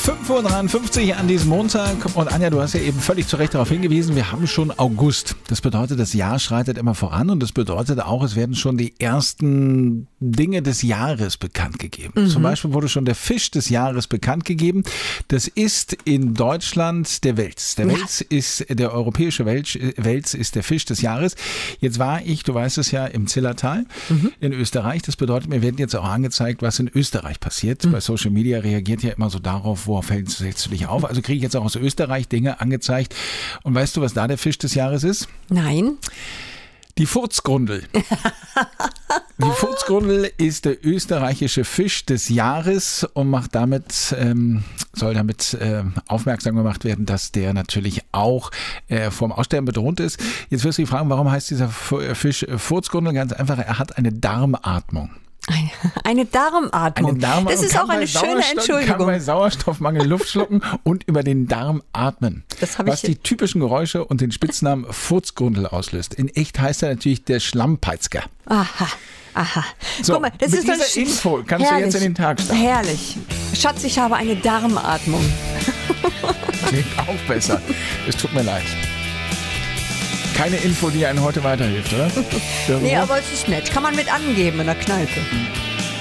5:53 Uhr an diesem Montag. Und Anja, du hast ja eben völlig zu Recht darauf hingewiesen, wir haben schon August. Das bedeutet, das Jahr schreitet immer voran und das bedeutet auch, es werden schon die ersten Dinge des Jahres bekannt gegeben. Zum Beispiel wurde schon der Fisch des Jahres bekannt gegeben. Das ist in Deutschland der Wels. Der europäische Wels ist der Fisch des Jahres. Jetzt war ich, du weißt es ja, im Zillertal in Österreich. Das bedeutet, mir werden jetzt auch angezeigt, was in Österreich passiert. Bei Social Media reagiert ja immer so darauf, worauf setzt du dich auf. Also kriege ich jetzt auch aus Österreich Dinge angezeigt. Und weißt du, was da der Fisch des Jahres ist? Nein. Die Furzgrundel. Die Furzgrundel ist der österreichische Fisch des Jahres und soll damit aufmerksam gemacht werden, dass der natürlich auch vom Aussterben bedroht ist. Jetzt wirst du dich fragen, warum heißt dieser Fisch Furzgrundel? Ganz einfach, er hat eine Darmatmung. Eine Darmatmung. Das ist auch eine schöne Entschuldigung. Kann bei Sauerstoffmangel Luft schlucken und über den Darm atmen. Was die typischen Geräusche und den Spitznamen Furzgrundel auslöst. In echt heißt er natürlich der Schlammpeitzger. Aha. So, guck mal, das mit ist dieser Info kannst du jetzt in den Tag starten. Herrlich. Schatz, ich habe eine Darmatmung. Klingt auch besser. Es tut mir leid. Keine Info, die einen heute weiterhilft, oder? Nee, aber es ist nett. Kann man mit angeben in der Kneipe.